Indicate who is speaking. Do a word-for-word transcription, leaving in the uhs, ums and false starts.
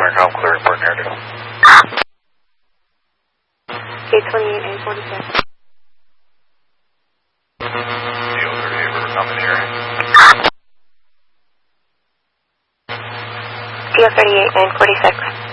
Speaker 1: Intercom, clear report narrative.
Speaker 2: K twenty-eight, A forty-six.
Speaker 1: D O thirty-eight, River Company area.
Speaker 2: D O thirty-eight, nine forty-six.